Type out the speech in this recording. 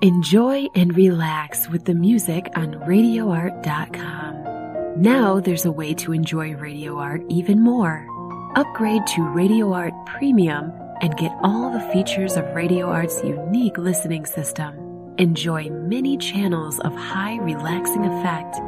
Enjoy and relax with the music on RadioArt.com. Now there's a way to enjoy Radio Art even more. Upgrade to Radio Art Premium and get all the features of Radio Art's unique listening system. Enjoy many channels of high relaxing effect